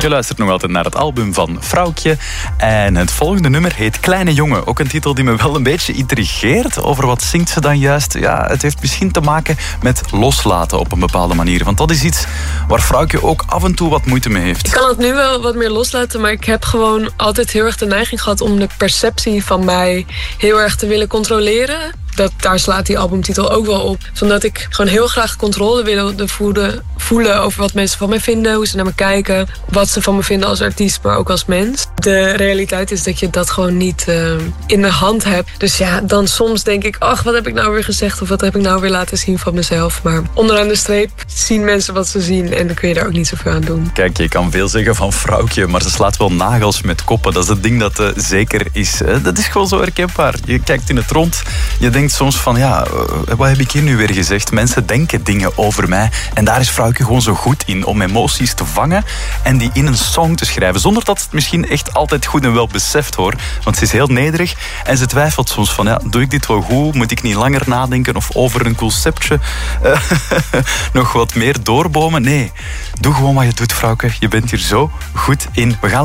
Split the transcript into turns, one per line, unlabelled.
Je luistert nog altijd naar het album van Vrouwtje. En het volgende nummer heet Kleine Jongen. Ook een titel die me wel een beetje intrigeert. Over wat zingt ze dan juist? Ja, het heeft misschien te maken met loslaten op een bepaalde manier. Want dat is iets waar Vrouwtje ook af en toe wat moeite mee heeft.
Ik kan het nu wel wat meer loslaten, maar ik heb gewoon altijd heel erg de neiging gehad om de perceptie van mij heel erg te willen controleren. Daar slaat die albumtitel ook wel op. Zodat ik gewoon heel graag controle wilde voelen over wat mensen van mij vinden, hoe ze naar me kijken, wat ze van me vinden als artiest, maar ook als mens. De realiteit is dat je dat gewoon niet in de hand hebt. Dus ja, dan soms denk ik, ach, wat heb ik nou weer gezegd of wat heb ik nou weer laten zien van mezelf. Maar onderaan de streep zien mensen wat ze zien en dan kun je daar ook niet zoveel aan doen.
Kijk, je kan veel zeggen van Vrouwtje, maar ze slaat wel nagels met koppen. Dat is het ding dat zeker is. Dat is gewoon zo herkenbaar. Je kijkt in het rond, je denkt soms van, ja, wat heb ik hier nu weer gezegd? Mensen denken dingen over mij. En daar is Vrouwtje gewoon zo goed in, om emoties te vangen en die in een song te schrijven. Zonder dat het misschien echt altijd goed en wel beseft, hoor. Want ze is heel nederig en ze twijfelt soms van, ja, doe ik dit wel goed? Moet ik niet langer nadenken of over een conceptje nog wat meer doorbomen? Nee, doe gewoon wat je doet, Vrouwtje. Je bent hier zo goed in. We gaan